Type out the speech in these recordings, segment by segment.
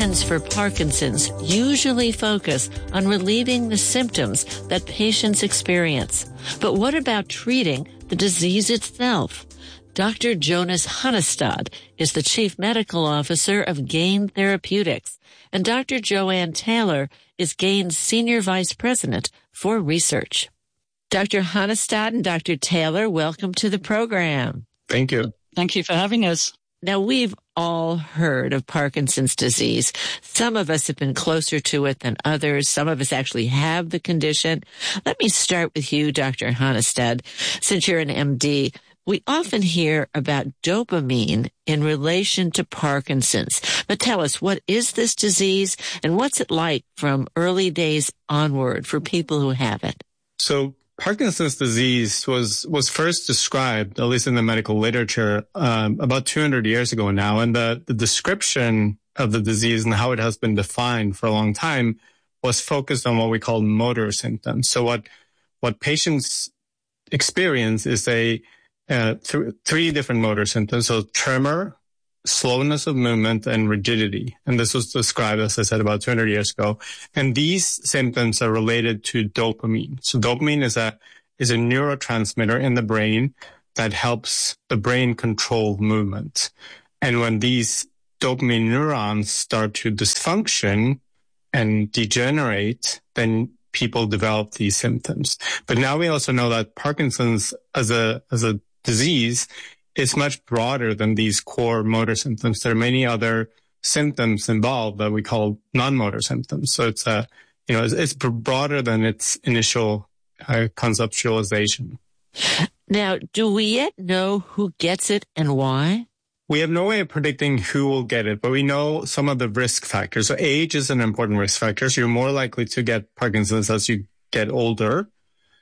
Treatments for Parkinson's usually focus on relieving the symptoms that patients experience. But what about treating the disease itself? Dr. Jonas Hunnestad is the Chief Medical Officer of Gain Therapeutics, and Dr. Joanne Taylor is Gain's Senior Vice President for Research. Dr. Hunnestad and Dr. Taylor, welcome to the program. Thank you. Thank you for having us. Now, we've all heard of Parkinson's disease. Some of us have been closer to it than others. Some of us actually have the condition. Let me start with you, Dr. Hunnestad. Since you're an MD, we often hear about dopamine in relation to Parkinson's. But tell us, what is this disease and what's it like from early days onward for people who have it? So Parkinson's disease was first described, at least in the medical literature, about 200 years ago now. And the description of the disease and how it has been defined for a long time was focused on what we call motor symptoms. So what patients experience is three different motor symptoms. So tremor, slowness of movement, and rigidity. And this was described, as I said, about 200 years ago. And these symptoms are related to dopamine. So dopamine is a neurotransmitter in the brain that helps the brain control movement. And when these dopamine neurons start to dysfunction and degenerate, then people develop these symptoms. But now we also know that Parkinson's as a disease is much broader than these core motor symptoms. There are many other symptoms involved that we call non-motor symptoms. So it's broader than its initial conceptualization. Now, do we yet know who gets it and why? We have no way of predicting who will get it, but we know some of the risk factors. So age is an important risk factor. So you're more likely to get Parkinson's as you get older.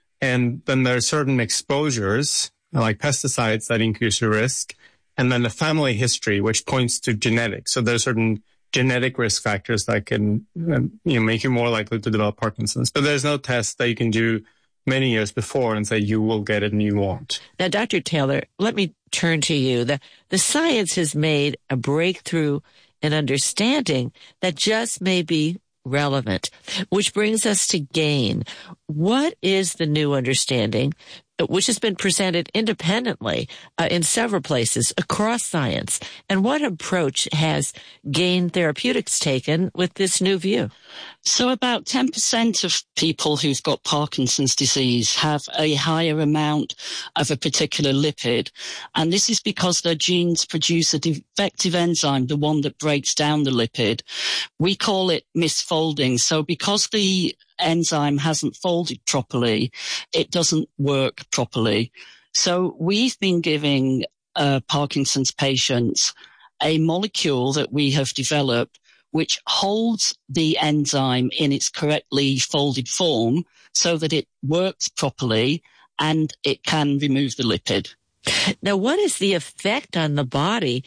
And then there are certain exposures, like pesticides, that increase your risk. And then the family history, which points to genetics. So there are certain genetic risk factors that can make you more likely to develop Parkinson's. But there's no test that you can do many years before and say you will get it and you won't. Now, Dr. Taylor, let me turn to you. The science has made a breakthrough in understanding that just may be relevant, which brings us to Gain. What is the new understanding, which has been presented independently in several places across science? And what approach has Gain Therapeutics taken with this new view? So about 10% of people who've got Parkinson's disease have a higher amount of a particular lipid. And this is because their genes produce a defective enzyme, the one that breaks down the lipid. We call it misfolding. So because the enzyme hasn't folded properly, it doesn't work properly. So we've been giving Parkinson's patients a molecule that we have developed which holds the enzyme in its correctly folded form so that it works properly and it can remove the lipid. Now, what is the effect on the body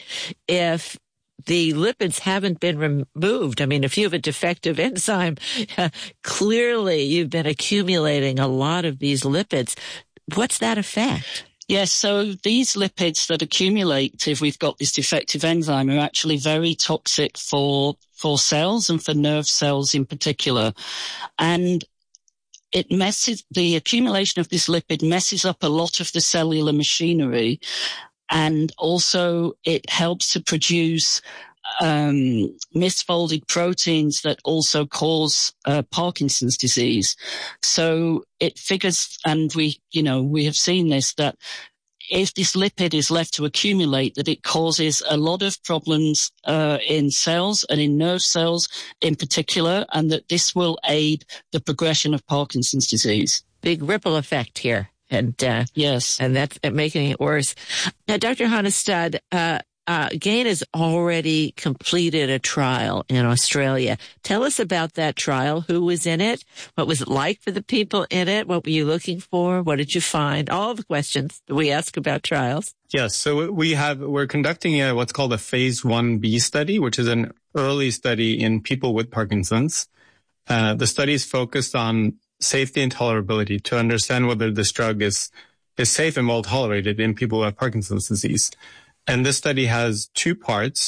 if the lipids haven't been removed? I mean, if you have a defective enzyme, clearly you've been accumulating a lot of these lipids. What's that effect? Yes, so these lipids that accumulate if we've got this defective enzyme are actually very toxic for cells and for nerve cells in particular. And the accumulation of this lipid messes up a lot of the cellular machinery. And also it helps to produce misfolded proteins that also cause Parkinson's disease. So it figures, and we have seen this, that if this lipid is left to accumulate, that it causes a lot of problems in cells and in nerve cells in particular, and that this will aid the progression of Parkinson's disease. Big ripple effect here. And yes, and that's making it worse. Now, Dr. Hunnestad, Gain has already completed a trial in Australia. Tell us about that trial. Who was in it? What was it like for the people in it? What were you looking for? What did you find? All the questions that we ask about trials. Yes. So we're conducting what's called a phase 1B study, which is an early study in people with Parkinson's. The study is focused on safety and tolerability to understand whether this drug is safe and well tolerated in people who have Parkinson's disease. And this study has two parts.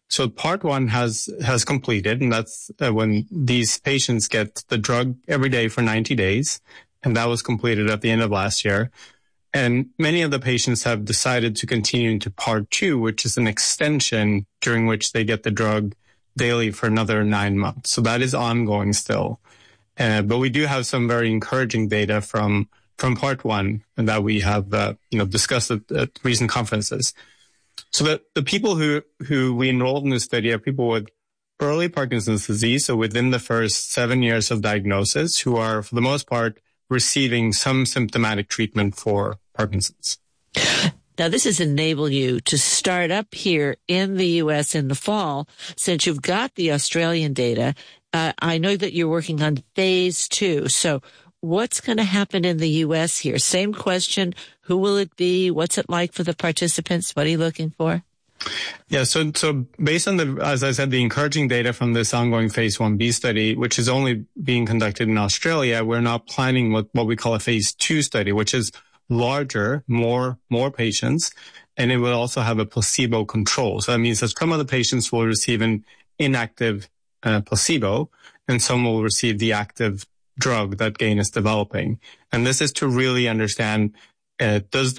So part 1 has completed, and that's when these patients get the drug every day for 90 days. And that was completed at the end of last year. And many of the patients have decided to continue into part 2, which is an extension during which they get the drug daily for another 9 months. So that is ongoing still. But we do have some very encouraging data from part 1 and that we have, discussed at recent conferences. So the people who we enrolled in this study are people with early Parkinson's disease. So within the first 7 years of diagnosis, who are for the most part receiving some symptomatic treatment for Parkinson's. Now, this has enabled you to start up here in the U.S. in the fall, since you've got the Australian data. I know that you're working on phase 2. So what's going to happen in the U.S. here? Same question. Who will it be? What's it like for the participants? What are you looking for? Yeah, so based on as I said, the encouraging data from this ongoing phase 1b study, which is only being conducted in Australia, we're now planning what we call a phase 2 study, which is larger, more patients, and it will also have a placebo control. So that means that some of the patients will receive an inactive placebo, and some will receive the active drug that Gain is developing. And this is to really understand, does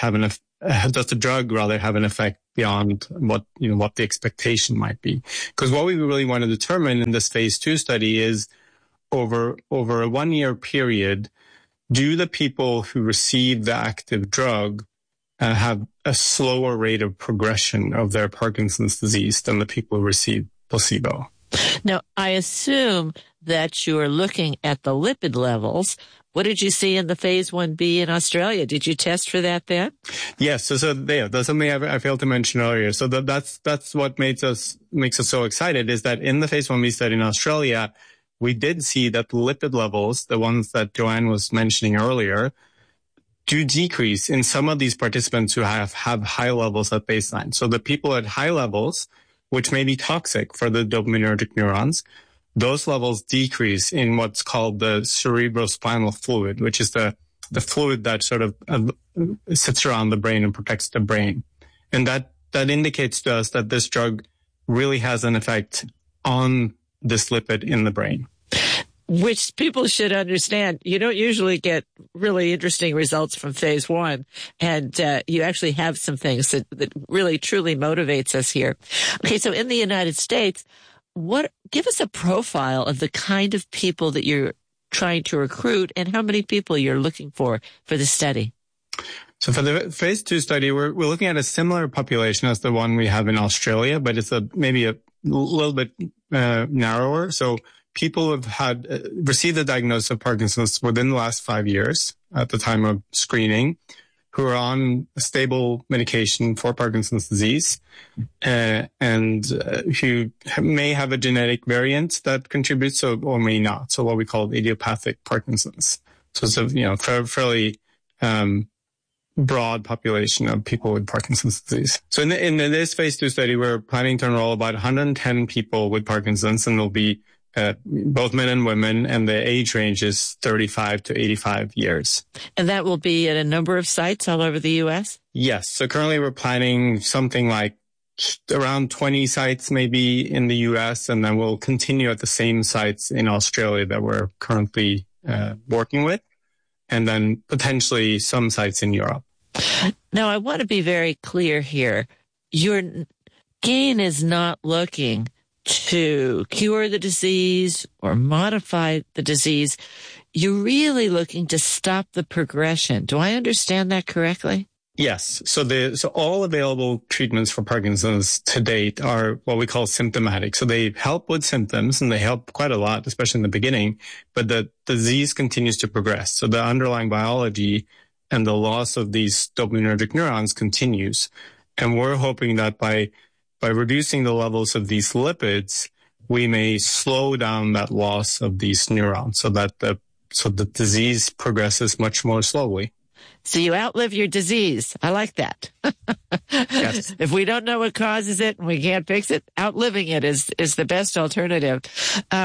the drug rather have an effect beyond what the expectation might be? Because what we really want to determine in this phase 2 study is over a 1 year period, do the people who receive the active drug have a slower rate of progression of their Parkinson's disease than the people who receive placebo? Now, I assume that you're looking at the lipid levels. What did you see in the phase 1b in Australia? Did you test for that then? Yes. So that's something I failed to mention earlier. So that's what makes us so excited, is that in the phase 1b study in Australia, we did see that the lipid levels, the ones that Joanne was mentioning earlier, do decrease in some of these participants who have high levels at baseline. So the people at high levels, which may be toxic for the dopaminergic neurons, those levels decrease in what's called the cerebrospinal fluid, which is the fluid that sort of sits around the brain and protects the brain. And that indicates to us that this drug really has an effect on this lipid in the brain. Which people should understand. You don't usually get really interesting results from phase 1. And you actually have some things that really truly motivates us here. Okay, so in the United States, give us a profile of the kind of people that you're trying to recruit and how many people you're looking for the study. So for the phase 2 study, we're looking at a similar population as the one we have in Australia, but it's maybe a little bit narrower. So people who have received the diagnosis of Parkinson's within the last 5 years at the time of screening, who are on stable medication for Parkinson's disease, and who may have a genetic variant that contributes or may not. So what we call idiopathic Parkinson's. So it's a fairly broad population of people with Parkinson's disease. So in this phase 2 study, we're planning to enroll about 110 people with Parkinson's, and they'll be both men and women, and the age range is 35 to 85 years. And that will be at a number of sites all over the U.S.? Yes. So currently we're planning something like around 20 sites maybe in the U.S., and then we'll continue at the same sites in Australia that we're currently working with, and then potentially some sites in Europe. Now, I want to be very clear here. Your Gain is not looking to cure the disease or modify the disease. You're really looking to stop the progression. Do I understand that correctly? Yes. So all available treatments for Parkinson's to date are what we call symptomatic. So they help with symptoms, and they help quite a lot, especially in the beginning, but the disease continues to progress. So the underlying biology and the loss of these dopaminergic neurons continues. And we're hoping that by reducing the levels of these lipids, we may slow down that loss of these neurons so that the disease progresses much more slowly. So you outlive your disease. I like that. Yes. If we don't know what causes it and we can't fix it, outliving it is the best alternative.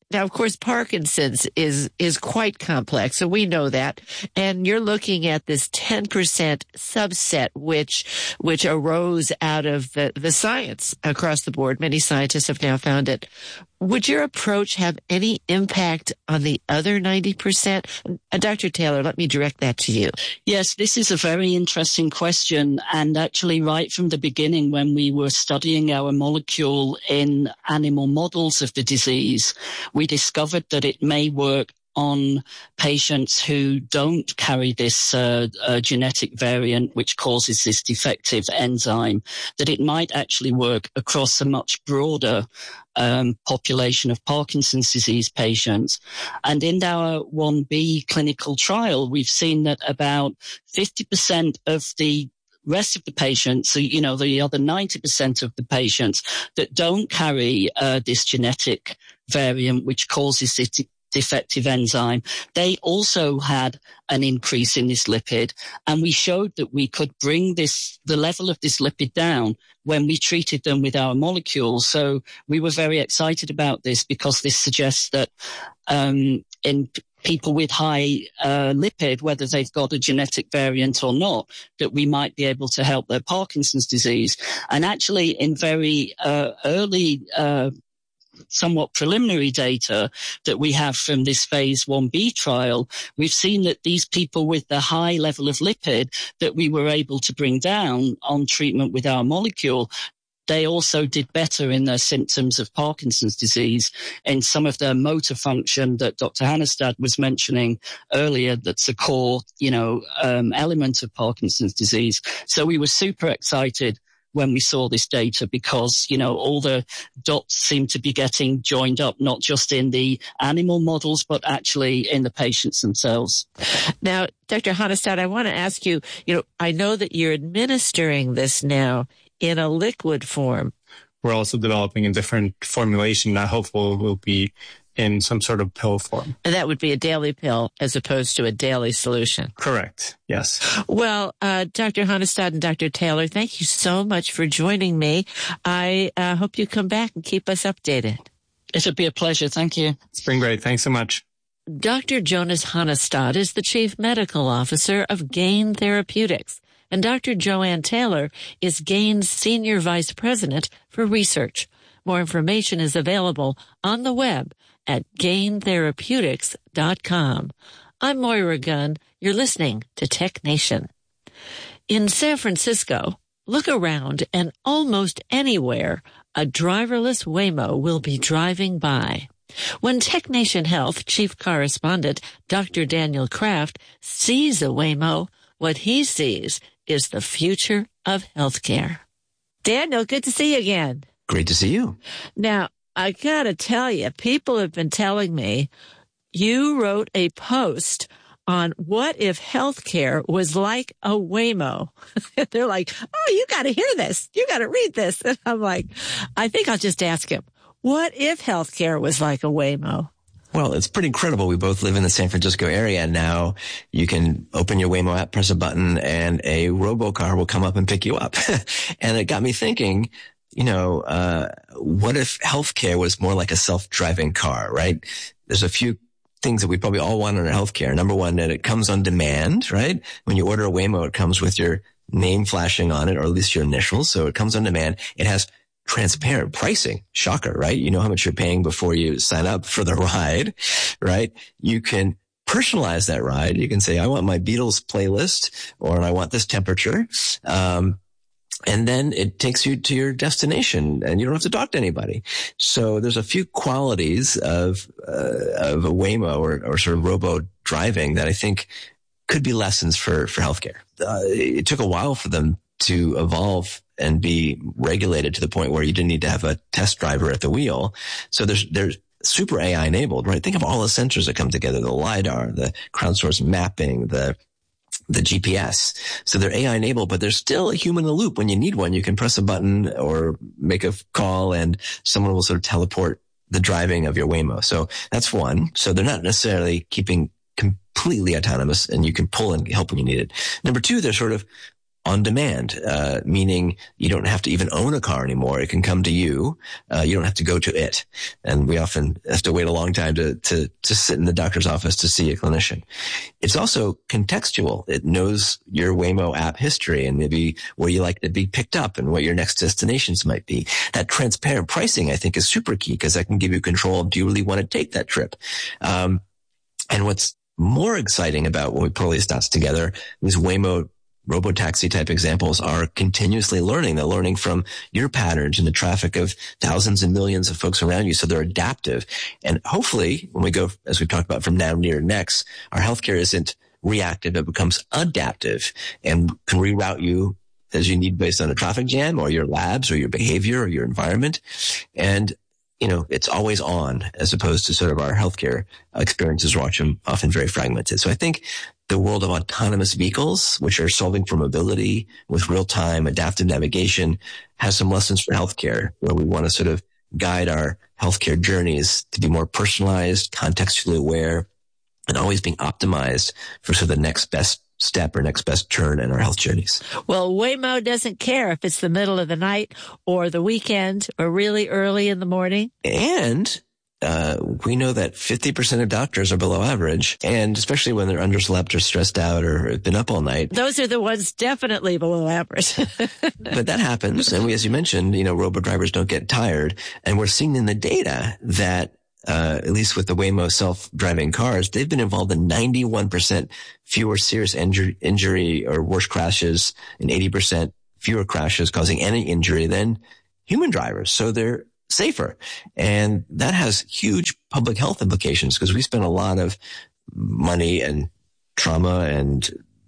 Now, of course, Parkinson's is quite complex, so we know that. And you're looking at this 10% subset, which arose out of the science across the board. Many scientists have now found it. Would your approach have any impact on the other 90%? Dr. Taylor, let me direct that to you. Yes, this is a very interesting question. And actually, right from the beginning, when we were studying our molecule in animal models of the disease, we discovered that it may work on patients who don't carry this genetic variant which causes this defective enzyme, that it might actually work across a much broader population of Parkinson's disease patients. And in our 1B clinical trial, we've seen that about 50% of the rest of the patients, so, the other 90% of the patients that don't carry this genetic variant which causes this defective enzyme, they also had an increase in this lipid. And we showed that we could bring the level of this lipid down when we treated them with our molecule. So we were very excited about this because this suggests that in people with high lipid, whether they've got a genetic variant or not, that we might be able to help their Parkinson's disease. And actually in very early somewhat preliminary data that we have from this phase 1B trial, we've seen that these people with the high level of lipid that we were able to bring down on treatment with our molecule, they also did better in their symptoms of Parkinson's disease in some of their motor function that Dr. Hannestad was mentioning earlier. That's a core, element of Parkinson's disease. So we were super excited when we saw this data because, all the dots seem to be getting joined up, not just in the animal models, but actually in the patients themselves. Now, Dr. Hannestad, I want to ask you, I know that you're administering this now in a liquid form. We're also developing a different formulation that hopefully will be in some sort of pill form. And that would be a daily pill as opposed to a daily solution. Correct. Yes. Well, Dr. Hannestad and Dr. Taylor, thank you so much for joining me. I hope you come back and keep us updated. It'll be a pleasure. Thank you. It's been great. Thanks so much. Dr. Jonas Hannestad is the Chief Medical Officer of Gain Therapeutics, and Dr. Joanne Taylor is Gain's Senior Vice President for Research. More information is available on the web at gaintherapeutics.com. I'm Moira Gunn. You're listening to Tech Nation. In San Francisco, look around and almost anywhere, a driverless Waymo will be driving by. When Tech Nation Health Chief Correspondent Dr. Daniel Kraft sees a Waymo, what he sees is the future of healthcare. Daniel, good to see you again. Great to see you. Now, I gotta tell you, people have been telling me you wrote a post on what if healthcare was like a Waymo. They're like, oh, you gotta hear this. You gotta read this. And I'm like, I think I'll just ask him, what if healthcare was like a Waymo? Well, it's pretty incredible. We both live in the San Francisco area. Now you can open your Waymo app, press a button, and a robocar will come up and pick you up. And it got me thinking, what if healthcare was more like a self-driving car, right? There's a few things that we probably all want in our healthcare. Number one, that it comes on demand, right? When you order a Waymo, it comes with your name flashing on it, or at least your initials. So it comes on demand. It has transparent pricing. Shocker, right? You know how much you're paying before you sign up for the ride, right? You can personalize that ride. You can say, I want my Beatles playlist, or I want this temperature. And then it takes you to your destination and you don't have to talk to anybody. So there's a few qualities of a Waymo or sort of robo driving that I think could be lessons for healthcare. It took a while for them to evolve and be regulated to the point where you didn't need to have a test driver at the wheel. So they're super AI enabled, right? Think of all the sensors that come together, the LiDAR, the crowdsourced mapping, the GPS. So they're AI enabled, but there's still a human in the loop. When you need one, you can press a button or make a call and someone will sort of teleport the driving of your Waymo. So that's one. So they're not necessarily keeping completely autonomous and you can pull and help when you need it. Number two, they're sort of on demand, meaning you don't have to even own a car anymore. It can come to you. You don't have to go to it. And we often have to wait a long time to sit in the doctor's office to see a clinician. It's also contextual. It knows your Waymo app history and maybe where you like to be picked up and what your next destinations might be. That transparent pricing, I think, is super key because that can give you control of, do you really want to take that trip? And what's more exciting about when we put all these dots together, these Waymo robotaxi type examples are continuously learning. They're learning from your patterns and the traffic of thousands and millions of folks around you. So they're adaptive. And hopefully when we go, as we've talked about, from now, near, next, our healthcare isn't reactive. It becomes adaptive and can reroute you as you need based on a traffic jam or your labs or your behavior or your environment. And it's always on, as opposed to sort of our healthcare experiences are often very fragmented. So I think the world of autonomous vehicles, which are solving for mobility with real-time adaptive navigation, has some lessons for healthcare, where we want to sort of guide our healthcare journeys to be more personalized, contextually aware, and always being optimized for sort of the next best step or next best turn in our health journeys. Well, Waymo doesn't care if it's the middle of the night or the weekend or really early in the morning. And we know that 50% of doctors are below average, and especially when they're underslept or stressed out or been up all night. Those are the ones definitely below average. But that happens. And as you mentioned, robo drivers don't get tired. And we're seeing in the data that at least with the Waymo self-driving cars, they've been involved in 91% fewer serious injury or worse crashes and 80% fewer crashes causing any injury than human drivers. So they're safer. And that has huge public health implications because we spend a lot of money and trauma and,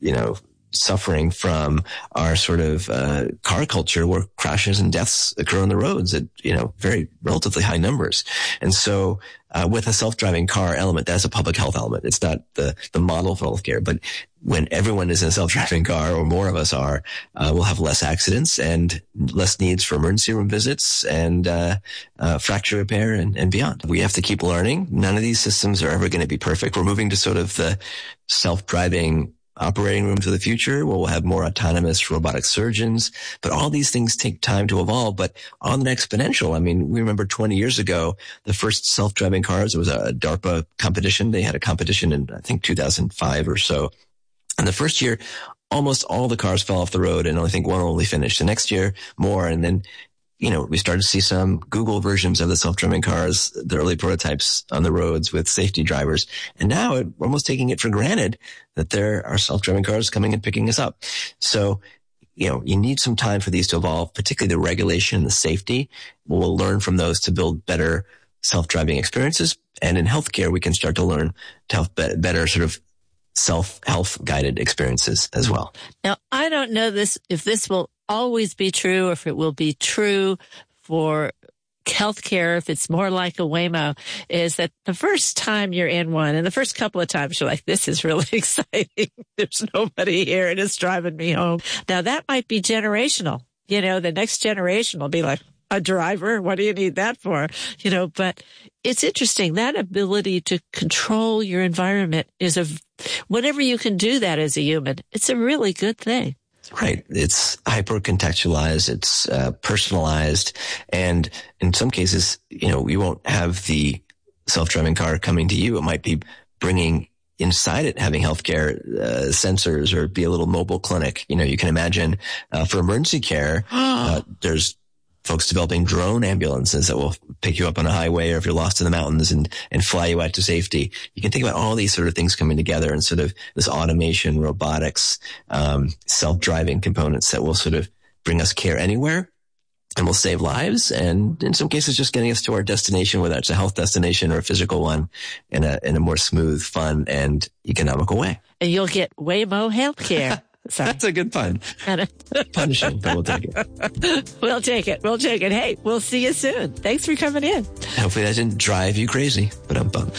suffering from our sort of car culture where crashes and deaths occur on the roads at, very relatively high numbers. And so with a self-driving car element, that's a public health element. It's not the model for healthcare, but when everyone is in a self-driving car, or more of us are, we'll have less accidents and less needs for emergency room visits and fracture repair and beyond. We have to keep learning. None of these systems are ever going to be perfect. We're moving to sort of the self-driving operating rooms of the future where we'll have more autonomous robotic surgeons. But all these things take time to evolve, but on an exponential. I mean, we remember 20 years ago, the first self-driving cars, it was a DARPA competition. They had a competition in, I think, 2005 or so. And the first year, almost all the cars fell off the road, and I think one only finished. The next year, more. And then, we started to see some Google versions of the self-driving cars, the early prototypes on the roads with safety drivers. And now we're almost taking it for granted that there are self-driving cars coming and picking us up. So, you need some time for these to evolve, particularly the regulation and the safety. We'll learn from those to build better self-driving experiences. And in healthcare, we can start to learn to have better sort of self-health guided experiences as well. Now, I don't know if this will always be true or if it will be true for healthcare, if it's more like a Waymo, is that the first time you're in one and the first couple of times you're like, this is really exciting. There's nobody here and it's driving me home. Now that might be generational. The next generation will be like, a driver, what do you need that for? But it's interesting. That ability to control your environment whenever you can do that as a human, it's a really good thing. Right. It's hyper-contextualized. It's personalized. And in some cases, we won't have the self-driving car coming to you. It might be bringing inside it, having healthcare sensors or be a little mobile clinic. You can imagine for emergency care, there's folks developing drone ambulances that will pick you up on a highway or if you're lost in the mountains and fly you out to safety. You can think about all these sort of things coming together and sort of this automation, robotics, self-driving components that will sort of bring us care anywhere and will save lives. And in some cases, just getting us to our destination, whether it's a health destination or a physical one, in a more smooth, fun, and economical way. And you'll get Waymo healthcare. Sorry. That's a good pun. Punishing, but we'll take it. We'll take it. Hey, we'll see you soon. Thanks for coming in. Hopefully that didn't drive you crazy, but I'm bummed.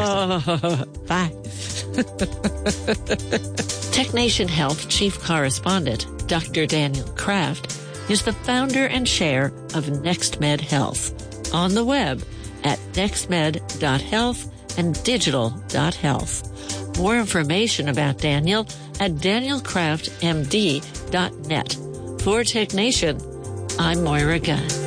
Bye. TechNation Health Chief Correspondent, Dr. Daniel Kraft, is the founder and chair of NextMed Health on the web at nextmed.health and digital.health. More information about Daniel at danielkraftmd.net. For Tech Nation, I'm Moira Gunn.